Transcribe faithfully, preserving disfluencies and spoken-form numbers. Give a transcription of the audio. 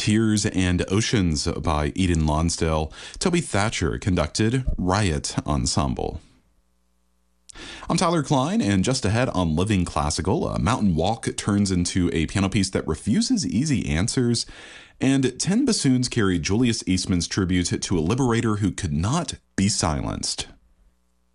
Tears and Oceans by Eden Lonsdale. Toby Thatcher conducted Riot Ensemble. I'm Tyler Klein, and just ahead on Living Classical, a mountain walk turns into a piano piece that refuses easy answers, and ten bassoons carry Julius Eastman's tribute to a liberator who could not be silenced.